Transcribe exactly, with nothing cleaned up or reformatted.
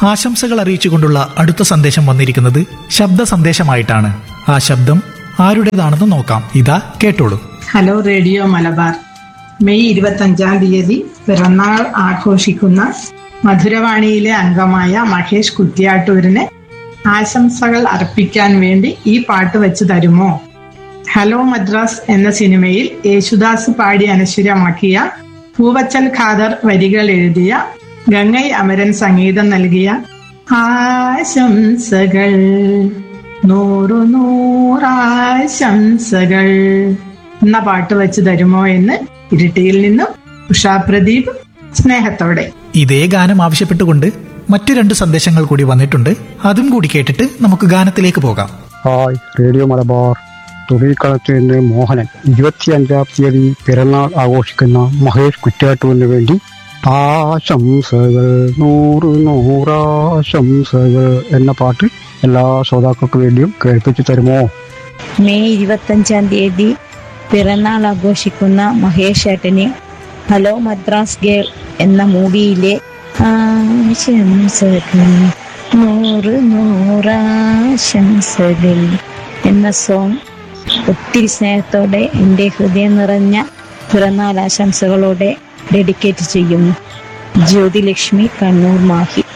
ആശംസകൾ അറിയിച്ചുകൊണ്ടുള്ള അടുത്ത സന്ദേശം വന്നിരിക്കുന്നത് ശബ്ദ സന്ദേശമായിട്ടാണ്. ആ ശബ്ദം ആരുടേതാണെന്ന് നോക്കാം. ഇതാ കേട്ടോളൂ. Hello radio Malabar. മെയ് ഇരുപത്തഞ്ചാം തീയതി പിറന്നാൾ ആഘോഷിക്കുന്ന മധുരവാണിയിലെ അംഗമായ മഹേഷ് കുറ്റിയാട്ടൂരിന് ആശംസകൾ അർപ്പിക്കാൻ വേണ്ടി ഈ പാട്ട് വെച്ച് തരുമോ? ഹലോ മദ്രാസ് എന്ന സിനിമയിൽ യേശുദാസ് പാടി അനശ്വരമാക്കിയ, പൂവച്ചൽ ഖാദർ വരികൾ എഴുതിയ, ഗംഗൈ അമരൻ സംഗീതം നൽകിയ ആശംസകൾ നൂറു നൂറാശംസകൾ എന്ന പാട്ട് വെച്ച് തരുമോ എന്ന് ഇരിട്ടിയിൽ നിന്നും ഉഷാ പ്രദീപ് സ്നേഹത്തോടെ. ഇതേ ഗാനം ആവശ്യപ്പെട്ടുകൊണ്ട് മറ്റു രണ്ട് സന്ദേശങ്ങൾ കൂടി വന്നിട്ടുണ്ട്. അതും കൂടി കേട്ടിട്ട് നമുക്ക് ഗാനത്തിലേക്ക് പോകാം. ഹായ് റേഡിയോ മലബാർ, തുണിക്കളത്ത് നിന്ന് മോഹനൻ. ഇരുപത്തിയഞ്ചാം തീയതി പിറന്നാൾ ആഘോഷിക്കുന്ന മഹേഷ് കുറ്റ്യാട്ടൂരിന് വേണ്ടി ആശംസകൾ നൂറ് നൂറാശംസകൾ എന്ന പാട്ട് എല്ലാ ശ്രോതാക്കൾക്ക് വേണ്ടിയും കേൾപ്പിച്ചു തരുമോ? മെയ് ഇരുപത്തഞ്ചാം തീയതി പിറന്നാൾ ആഘോഷിക്കുന്ന മഹേഷ് ഏട്ടന് ഹലോ മദ്രാസ് ഗേൾ എന്ന മൂവിയിലെ ആശംസകൾ നൂറ് നൂറാശംസകൾ എന്ന സോങ് ഒത്തിരി സ്നേഹത്തോടെ എൻ്റെ ഹൃദയം നിറഞ്ഞ പിറന്നാൾ ആശംസകളോടെ ഡെഡിക്കേറ്റ് ചെയ്യുന്നു. ജ്യോതിലക്ഷ്മി, കണ്ണൂർ, മാഹി.